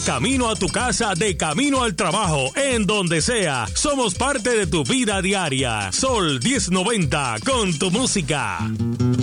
camino a tu casa, de camino al trabajo, en donde sea. Somos parte de tu vida diaria. Sol 1090, con tu música.